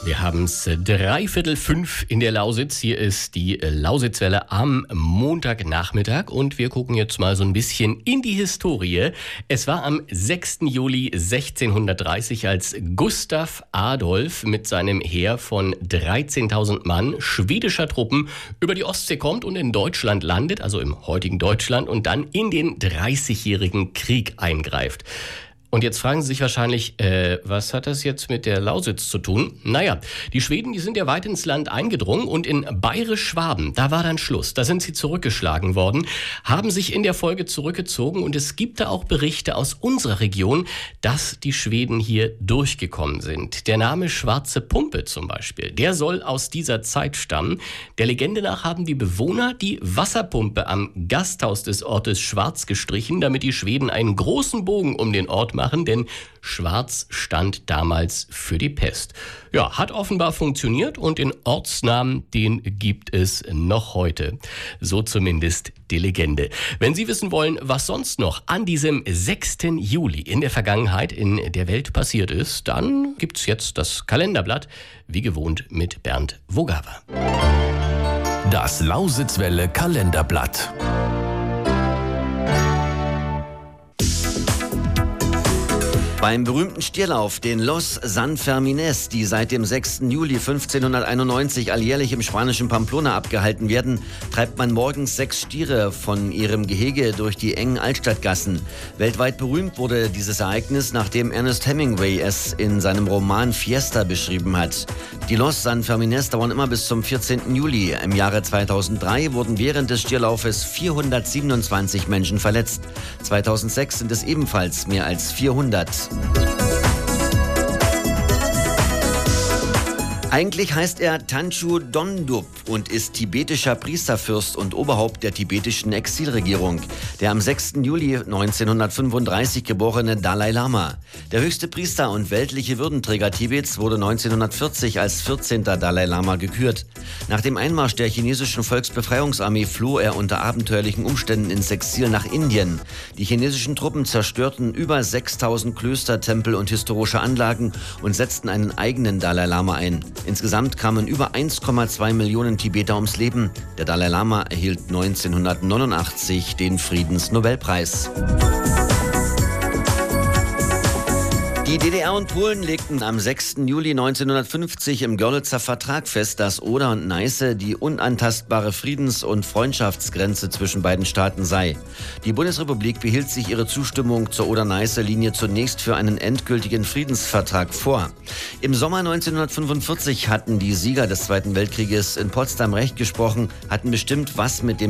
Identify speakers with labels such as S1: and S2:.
S1: Wir haben es 4:45 in der Lausitz. Hier ist die Lausitzwelle am Montagnachmittag und wir gucken jetzt mal so ein bisschen in die Historie. Es war am 6. Juli 1630, als Gustav Adolf mit seinem Heer von 13.000 Mann schwedischer Truppen über die Ostsee kommt und in Deutschland landet, also im heutigen Deutschland, und dann in den 30-jährigen Krieg eingreift. Und jetzt fragen Sie sich wahrscheinlich, was hat das jetzt mit der Lausitz zu tun? Naja, die Schweden, die sind ja weit ins Land eingedrungen und in Bayerisch-Schwaben, da war dann Schluss. Da sind sie zurückgeschlagen worden, haben sich in der Folge zurückgezogen und es gibt da auch Berichte aus unserer Region, dass die Schweden hier durchgekommen sind. Der Name Schwarze Pumpe zum Beispiel, der soll aus dieser Zeit stammen. Der Legende nach haben die Bewohner die Wasserpumpe am Gasthaus des Ortes schwarz gestrichen, damit die Schweden einen großen Bogen um den Ort machen, denn schwarz stand damals für die Pest. Ja, hat offenbar funktioniert und den Ortsnamen, den gibt es noch heute. So zumindest die Legende. Wenn Sie wissen wollen, was sonst noch an diesem 6. Juli in der Vergangenheit in der Welt passiert ist, dann gibt's jetzt das Kalenderblatt, wie gewohnt mit Bernd Vogawa.
S2: Das Lausitzwelle Kalenderblatt.
S3: Beim berühmten Stierlauf, den Los San Fermines, die seit dem 6. Juli 1591 alljährlich im spanischen Pamplona abgehalten werden, treibt man morgens 6 Stiere von ihrem Gehege durch die engen Altstadtgassen. Weltweit berühmt wurde dieses Ereignis, nachdem Ernest Hemingway es in seinem Roman Fiesta beschrieben hat. Die Los San Fermines dauern immer bis zum 14. Juli. Im Jahre 2003 wurden während des Stierlaufes 427 Menschen verletzt. 2006 sind es ebenfalls mehr als 400. Eigentlich heißt er Tanchu Dondup und ist tibetischer Priesterfürst und Oberhaupt der tibetischen Exilregierung. Der am 6. Juli 1935 geborene Dalai Lama. Der höchste Priester und weltliche Würdenträger Tibets wurde 1940 als 14. Dalai Lama gekürt. Nach dem Einmarsch der chinesischen Volksbefreiungsarmee floh er unter abenteuerlichen Umständen ins Exil nach Indien. Die chinesischen Truppen zerstörten über 6.000 Klöster, Tempel und historische Anlagen und setzten einen eigenen Dalai Lama ein. Insgesamt kamen über 1,2 Millionen Tibeter ums Leben. Der Dalai Lama erhielt 1989 den Friedensnobelpreis. Die DDR und Polen legten am 6. Juli 1950 im Görlitzer Vertrag fest, dass Oder und Neiße die unantastbare Friedens- und Freundschaftsgrenze zwischen beiden Staaten sei. Die Bundesrepublik behielt sich ihre Zustimmung zur Oder-Neiße-Linie zunächst für einen endgültigen Friedensvertrag vor. Im Sommer 1945 hatten die Sieger des Zweiten Weltkrieges in Potsdam Recht gesprochen, hatten bestimmt, was mit dem